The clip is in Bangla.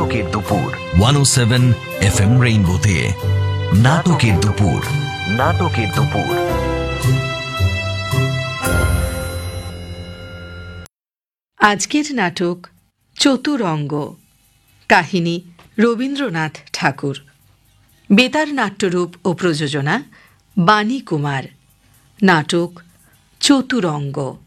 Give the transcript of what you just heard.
নাটকের দুপুর 107 FM রেইনবোতে। নাটকের দুপুর, নাটকের দুপুর। আজকের নাটক চতুরঙ্গ। কাহিনী রবীন্দ্রনাথ ঠাকুর। বেতার নাট্যরূপ ও প্রযোজনা বাণী কুমার। নাটক চতুরঙ্গ।